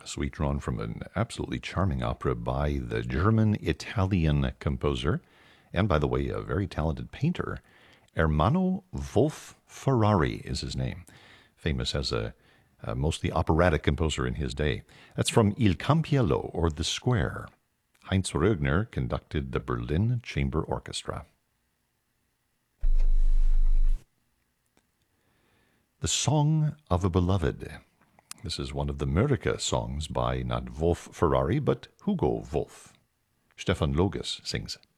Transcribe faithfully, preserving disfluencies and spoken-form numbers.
suite drawn from an absolutely charming opera by the German-Italian composer, and by the way, a very talented painter. Ermanno Wolf Ferrari is his name, famous as a, a mostly operatic composer in his day. That's from Il Campiello, or The Square. Heinz Rögner conducted the Berlin Chamber Orchestra. The Song of a Beloved. This is one of the Mörike songs by not Wolf Ferrari, but Hugo Wolf. Stefan Logus sings it.